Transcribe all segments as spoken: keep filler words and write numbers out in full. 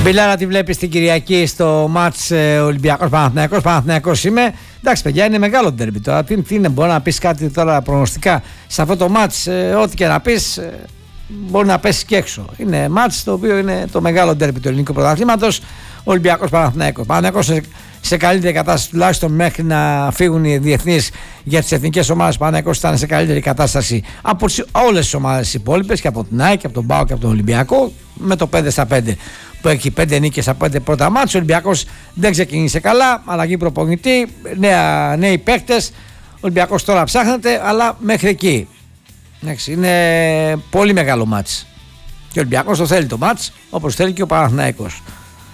Μπιλάρα, τη βλέπεις την Κυριακή στο μάτς ε, Ολυμπιακός Παναθηναϊκός. Παναθηναϊκός είμαι. Εντάξει, παιδιά, είναι μεγάλο ντέρμπι τώρα. Τι, τι είναι, μπορεί να πεις κάτι τώρα προγνωστικά σε αυτό το μάτς, ε, ό,τι και να πεις, ε, μπορεί να πέσει και έξω. Είναι μάτς το οποίο είναι το μεγάλο ντέρμπι του ελληνικού πρωταθλήματος. Ολυμπιακός Παναθηναϊκός. Παναθηναϊκός σε, σε καλύτερη κατάσταση τουλάχιστον μέχρι να φύγουν οι διεθνείς για τις εθνικές ομάδες. Παναθηναϊκός ήταν σε καλύτερη κατάσταση από όλες τις ομάδες υπόλοιπες και από την ΑΕΚ και από τον ΠΑΟΚ και από τον Ολυμπιακό με το πέντε στα πέντε. Που έχει πέντε νίκες από πέντε πρώτα μάτς. Ο Ολυμπιακός δεν ξεκίνησε καλά. Αλλαγή προπονητή, νέα, νέοι παίκτες. Ο Ολυμπιακός τώρα ψάχνεται, αλλά μέχρι εκεί. Είναι πολύ μεγάλο μάτς. Και ο Ολυμπιακός το θέλει το μάτς, όπως θέλει και ο Παναθηναϊκός.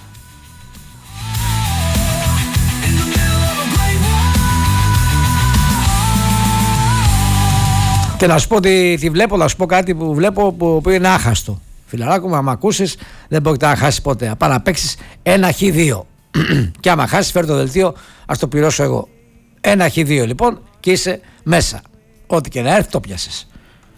Και να σου πω ότι τη βλέπω, να σου πω κάτι που βλέπω που, που είναι άχαστο. Φιλαράκο μου, άμα ακούσεις, δεν πρόκειται να χάσεις ποτέ. Απά να παίξεις ένα χ δύο. Και άμα χάσεις, φέρει το δελτίο, ας το πληρώσω εγώ. Ένα χ δύο λοιπόν και είσαι μέσα. Ό,τι και να έρθει, το πιάσεις.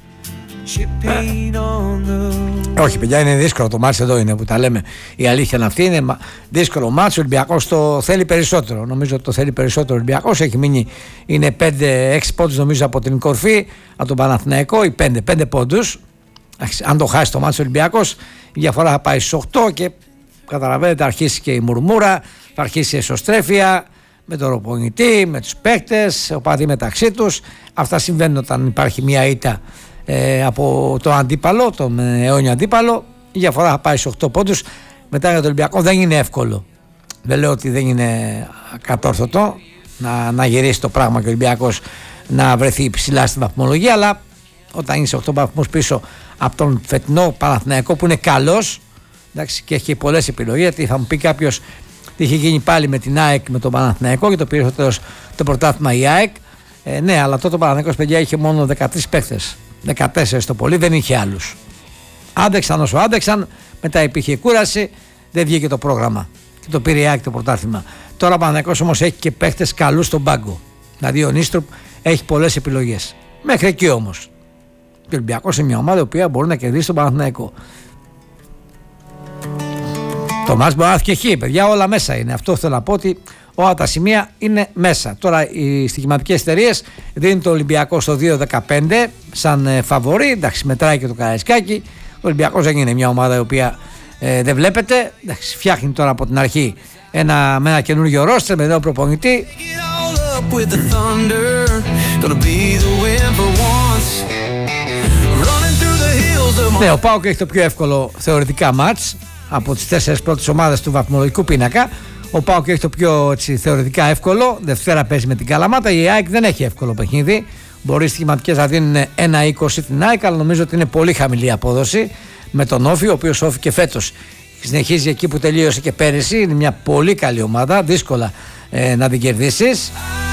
Ε. Όχι, παιδιά, είναι δύσκολο το μάτς. Εδώ είναι που τα λέμε. Η αλήθεια είναι αυτή. Είναι δύσκολο μάτς. Ο Ολυμπιακός το θέλει περισσότερο. Νομίζω ότι το θέλει περισσότερο ο Ολυμπιακός. Έχει μείνει, είναι πέντε έξι πόντους νομίζω από την κορφή, από τον Παναθηναϊκό. Οι πέντε, πέντε πόντους. Αν το χάσει το μάτσο Ολυμπιακός, η διαφορά θα πάει στους οκτώ και καταλαβαίνετε, αρχίσει και η μουρμούρα, θα αρχίσει η εσωστρέφεια με τον προπονητή, με τους παίκτες, οπαδοί μεταξύ τους. Αυτά συμβαίνουν όταν υπάρχει μια ήττα ε, από το αντίπαλο, τον αιώνιο αντίπαλο. Η διαφορά θα πάει στους οκτώ πόντους. Μετά για τον Ολυμπιακό δεν είναι εύκολο. Δεν λέω ότι δεν είναι κατόρθωτο να, να γυρίσει το πράγμα και ο Ολυμπιακός να βρεθεί ψηλά στην βαθμολογία, αλλά όταν είσαι οκτώ βαθμούς πίσω από τον φετινό Παναθηναϊκό που είναι καλός, εντάξει, και έχει πολλές επιλογές, γιατί θα μου πει κάποιος τι είχε γίνει πάλι με την ΑΕΚ με τον Παναθηναϊκό και το πήρε στο τέλος το πρωτάθλημα η ΑΕΚ. Ε, ναι, αλλά τότε ο Παναθηναϊκός, παιδιά, είχε μόνο δεκατρείς παίχτες, δεκατέσσερις το πολύ, δεν είχε άλλους. Άντεξαν όσο άντεξαν, μετά υπήρχε κούραση, δεν βγήκε το πρόγραμμα και το πήρε η ΑΕΚ το πρωτάθλημα. Τώρα ο Παναθηναϊκός όμως έχει και παίχτες καλούς στον πάγκο. Δηλαδή ο Νίστρουπ έχει πολλές επιλογές. Μέχρι εκεί όμως. Και ο Ολυμπιακός είναι μια ομάδα η οποία μπορεί να κερδίσει τον Παναθηναϊκό. Το μάτς μπορεί να έρθει και χ, παιδιά, όλα μέσα είναι. Αυτό θέλω να πω, ότι όλα τα σημεία είναι μέσα. Τώρα οι στοιχηματικές εταιρείες δίνουν το Ολυμπιακό στο δύο δεκαπέντε σαν ε, φαβορί. Εντάξει, μετράει και το Καραϊσκάκι. Ο Ολυμπιακός δεν είναι μια ομάδα η οποία ε, δεν βλέπετε. Εντάξει, φτιάχνει τώρα από την αρχή ένα, με ένα καινούργιο ρόστερ, με νέο προπονητή. Ναι, ο ΠΑΟΚ έχει το πιο εύκολο θεωρητικά μάτς από τις τέσσερις πρώτες ομάδες του βαθμολογικού πίνακα. Ο ΠΑΟΚ έχει το πιο έτσι, θεωρητικά εύκολο. Δευτέρα παίζει με την Καλαμάτα. Η ΑΕΚ δεν έχει εύκολο παιχνίδι. Μπορεί οι στοιχηματικές να δίνουν ένα είκοσι την ΑΕΚ, αλλά νομίζω ότι είναι πολύ χαμηλή η απόδοση με τον Όφη, ο οποίος Όφη και φέτος συνεχίζει εκεί που τελείωσε και πέρυσι. Είναι μια πολύ καλή ομάδα. Δύσκολα ε, να την κερδίσεις.